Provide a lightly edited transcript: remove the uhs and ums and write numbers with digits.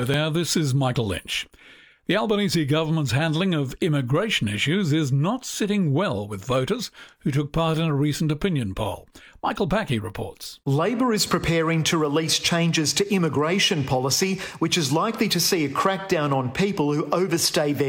there, this is Michael Lynch. The Albanese government's handling of immigration issues is not sitting well with voters who took part in a recent opinion poll. Michael Packey reports. Labor is preparing to release changes to immigration policy, which is likely to see a crackdown on people who overstay their